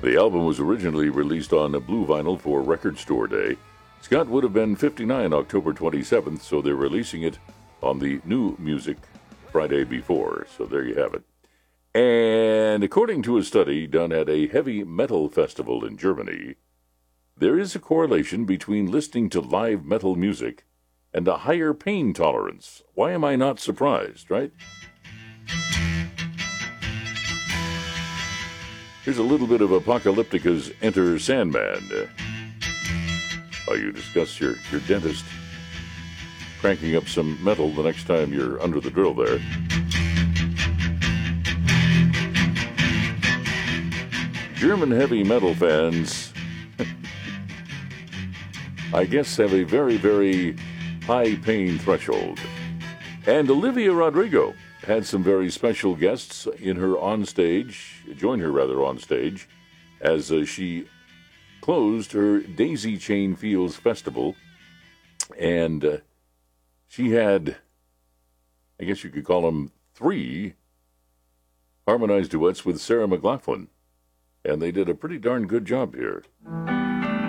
The album was originally released on a blue vinyl for Record Store Day. Scott would have been 59 October 27th, so they're releasing it on the New Music Friday before. So there you have it. And according to a study done at a heavy metal festival in Germany, there is a correlation between listening to live metal music and a higher pain tolerance. Why am I not surprised, right? Here's a little bit of Apocalyptica's Enter Sandman. You discuss your dentist cranking up some metal the next time you're under the drill there. German heavy metal fans, I guess, have a very, very high pain threshold. And Olivia Rodrigo had some very special guests join her on stage, as she closed her Daisy Chain Fields Festival. And she had, I guess you could call them, 3 harmonized duets with Sarah McLachlan. And they did a pretty darn good job here.